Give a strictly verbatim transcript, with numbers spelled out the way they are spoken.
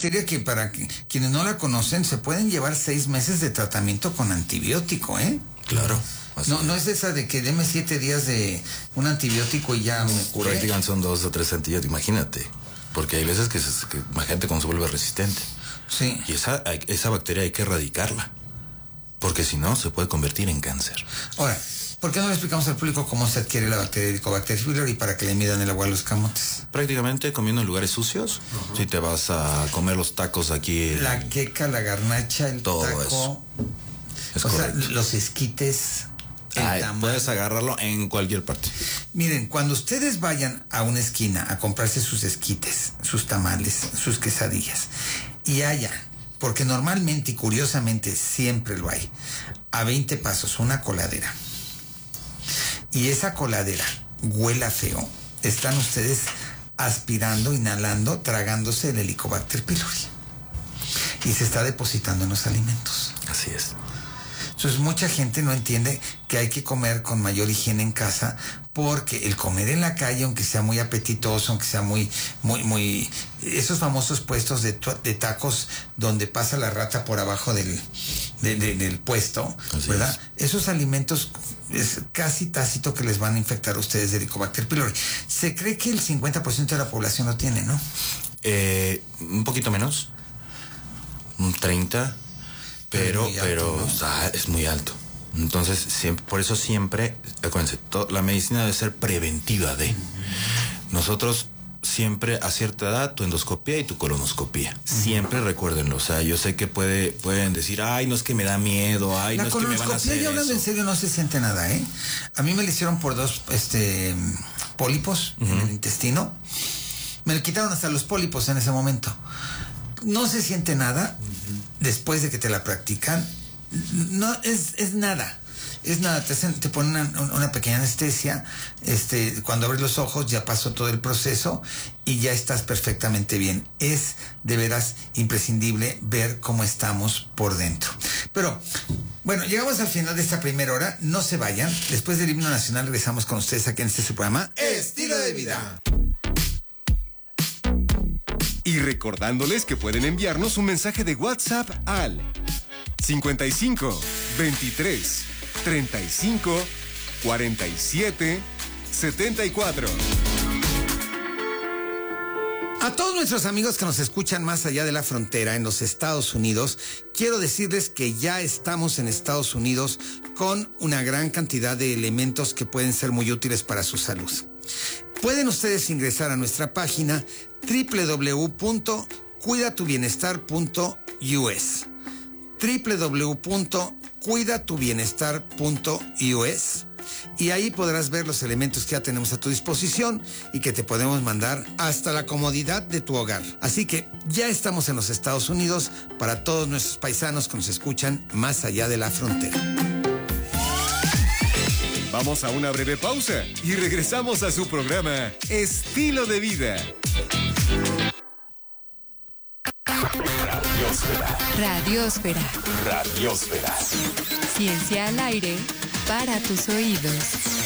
bacteria que para que, quienes no la conocen se pueden llevar seis meses de tratamiento con antibiótico, ¿eh? Claro. No, es. no es esa de que deme siete días de un antibiótico y ya me curé. Prácticamente son dos o tres antibióticos, imagínate. Porque hay veces que, se, que la gente cuando se vuelve resistente. Sí. Y esa, esa bacteria hay que erradicarla. Porque si no, se puede convertir en cáncer. Ahora, ¿por qué no le explicamos al público cómo se adquiere la bacteria Helicobacter pylori para que le midan el agua a los camotes? Prácticamente comiendo en lugares sucios. Uh-huh. Si te vas a comer los tacos aquí. La queca, la garnacha, el todo taco. Eso. Es o correcto. sea, los esquites. Ay, puedes agarrarlo en cualquier parte. Miren, cuando ustedes vayan a una esquina a comprarse sus esquites, sus tamales, sus quesadillas, y haya, porque normalmente y curiosamente siempre lo hay, a veinte pasos una coladera, y esa coladera huela feo, están ustedes aspirando, inhalando, tragándose el Helicobacter pylori, y se está depositando en los alimentos. Así es. Entonces mucha gente no entiende que hay que comer con mayor higiene en casa, porque el comer en la calle, aunque sea muy apetitoso, aunque sea muy, muy, muy, esos famosos puestos de, de tacos donde pasa la rata por abajo del, de, de, del puesto, así ¿verdad? Es. Esos alimentos es casi tácito que les van a infectar a ustedes de Helicobacter pylori. Se cree que el cincuenta por ciento de la población lo tiene, ¿no? Eh, un poquito menos, un treinta. Pero, alto, pero ¿no? O sea, es muy alto. Entonces, siempre, por eso siempre, acuérdense, to, la medicina debe ser preventiva de. Uh-huh. Nosotros siempre a cierta edad, tu endoscopía y tu colonoscopía. Uh-huh. Siempre recuérdenlo. O sea, yo sé que puede, pueden decir, ay, no es que me da miedo, ay, la no es que me van a hacer ya hablando eso. En serio, no se siente nada, ¿eh? A mí me le hicieron por dos, este, pólipos uh-huh. en el intestino. Me le quitaron hasta los pólipos en ese momento. No se siente nada. Uh-huh. Después de que te la practican, no es, es nada, es nada, te, hacen, te ponen una, una pequeña anestesia, este, cuando abres los ojos ya pasó todo el proceso y ya estás perfectamente bien. Es de veras imprescindible ver cómo estamos por dentro. Pero, bueno, llegamos al final de esta primera hora, no se vayan, después del himno nacional regresamos con ustedes aquí en este su programa, Estilo de Vida. Y recordándoles que pueden enviarnos un mensaje de WhatsApp al cincuenta y cinco, veintitrés, treinta y cinco, cuarenta y siete, setenta y cuatro. A todos nuestros amigos que nos escuchan más allá de la frontera en los Estados Unidos, quiero decirles que ya estamos en Estados Unidos con una gran cantidad de elementos que pueden ser muy útiles para su salud. Pueden ustedes ingresar a nuestra página doble u doble u doble u punto cuida tu bienestar punto u s doble u doble u doble u punto cuida tu bienestar punto u s y ahí podrás ver los elementos que ya tenemos a tu disposición y que te podemos mandar hasta la comodidad de tu hogar. Así que ya estamos en los Estados Unidos para todos nuestros paisanos que nos escuchan más allá de la frontera. Vamos a una breve pausa y regresamos a su programa Estilo de Vida. Radiosfera. Radiosfera. Radiosfera. Ciencia al aire para tus oídos.